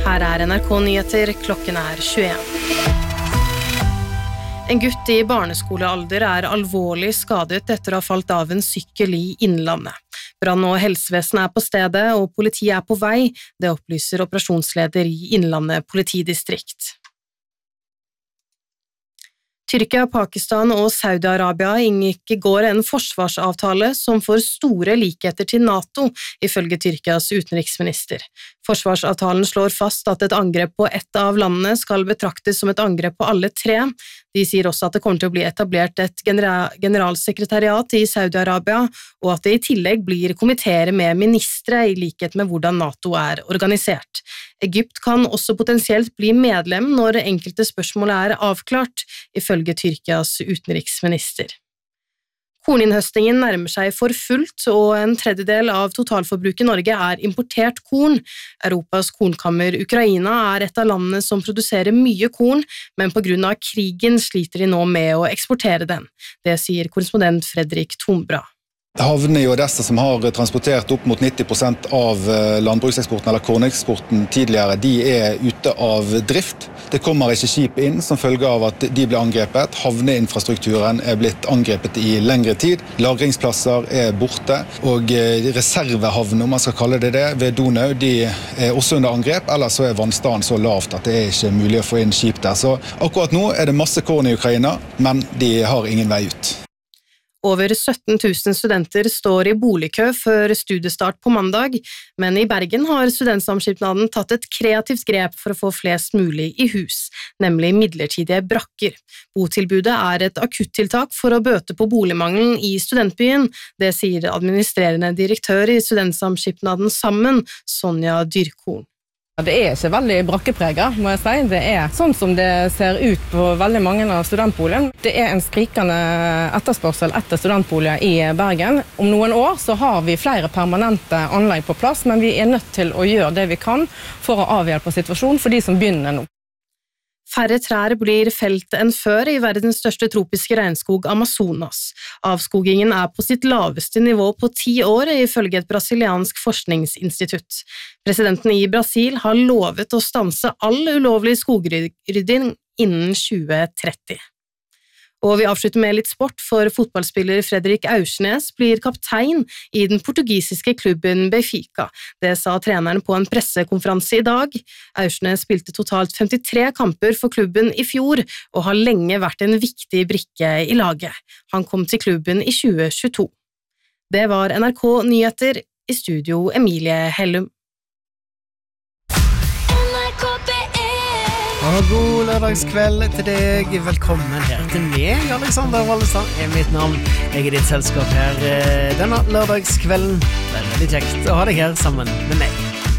Her NRK Nyheter, klokken 21. En gutt I barneskolealder alvorlig skadet etter å ha falt av en sykkel I Innlandet. Brann- og helsevesen på stedet, og politiet på vei, det opplyser operasjonsleder I Innlandet politidistrikt. Tyrkia, Pakistan og Saudi-Arabia inngikk I går en forsvarsavtale som får store likheter til NATO, ifølge Tyrkias utenriksminister. Forsvarsavtalen slår fast at et angrep på ett av landene skal betraktes som et angrep på alle tre. De sier også at det kommer til å bli etablert et generalsekretariat I Saudi-Arabia, og at det I tillegg blir komiteer med ministre I likhet med hvordan NATO organisert. Egypt kan også potensielt bli medlem når enkelte spørsmål avklart, ifølge Tyrkias utenriksminister. Korninnhøstningen nærmer seg for fullt, og en tredjedel av totalforbruket I Norge importert korn. Europas kornkammer Ukraina et av landene som produserer mye korn, men på grunn av krigen sliter de nå med å eksportere den. Det sier korrespondent Fredrik Tombra. Havnene I Odessa som har transportert opp mot 90% av landbrukseksporten eller korneksporten tidligere, de ute av drift. Det kommer ikke skip inn som følge av at de ble angrepet. Havneinfrastrukturen blitt angrepet I lengre tid. Lagringsplasser borte, og reservehavn, om man skal kalle det det, ved Donau, de også under angrep, eller så vannstanden så lavt at det ikke mulig å få inn skip der. Så akkurat nå det masse korn I Ukraina, men de har ingen vei ut. Over 17 000 studenter står I boligkø før studiestart på mandag, men I Bergen har studentsamskipnaden tatt et kreativt grep for å få flest mulig I hus, nemlig midlertidige brakker. Botilbudet et akuttiltak for å bøte på boligmangelen I studentbyen, det sier administrerende direktør I studentsamskipnaden Sammen, Sonja Dyrkorn. Det ikke veldig brakkepreget, må jeg si. Det sånn som det ser ut på veldig mange av studentboligene. Det en skrikende etterspørsel etter studentboliger I Bergen. Om noen år så har vi flere permanente anlegg på plass, men vi nødt til å gjøre det vi kan for å avhjelpe situasjonen for de som begynner nå. Færre trær blir felt enn før I verdens største tropiske regnskog Amazonas. Avskogingen på sitt laveste nivå på 10 år, ifølge et brasiliansk forskningsinstitutt. Presidenten I Brasil har lovet å stanse all ulovlig skogrydding innen 2030. Og vi avslutter med litt sport, for fotballspiller Fredrik Aursnes blir kaptein I den portugisiske klubben Benfica. Det sa treneren på en pressekonferanse I dag. Aursnes spilte totalt 53 kamper for klubben I fjor, og har lenge vært en viktig brikke I laget. Han kom til klubben I 2022. Det var NRK Nyheter, I studio Emilie Hellum. Og god lørdagskveld til deg. Velkommen her til meg, Alexander Wallestad mitt navn. Jeg ditt selskap her denne lørdagskvelden. Det veldig kjekt å ha deg her sammen med meg.